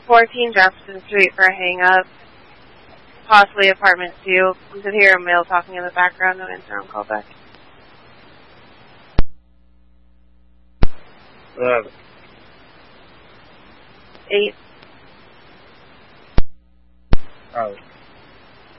14 Jefferson Street for a hang-up. Possibly apartment 2. You could hear a male talking in the background. No answer on callback. 11. 8. Oh.